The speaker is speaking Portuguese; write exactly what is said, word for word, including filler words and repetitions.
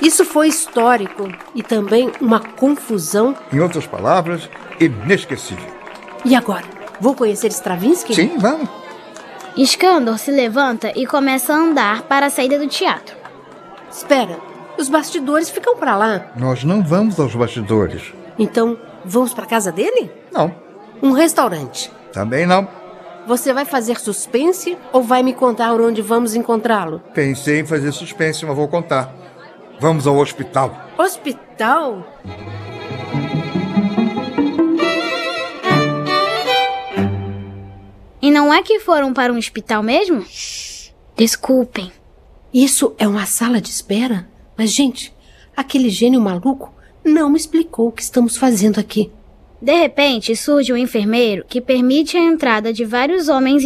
Isso foi histórico e também uma confusão. Em outras palavras, inesquecível. E agora? Vou conhecer Stravinsky? Sim, vamos. Skandor se levanta e começa a andar para a saída do teatro. Espera, os bastidores ficam para lá. Nós não vamos aos bastidores. Então, vamos para a casa dele? Não. Um restaurante? Também não. Você vai fazer suspense ou vai me contar onde vamos encontrá-lo? Pensei em fazer suspense, mas vou contar. Vamos ao hospital. Hospital? E não é que foram para um hospital mesmo? Desculpem. Isso é uma sala de espera? Mas, gente, aquele gênio maluco não me explicou o que estamos fazendo aqui. De repente, surge um enfermeiro que permite a entrada de vários homens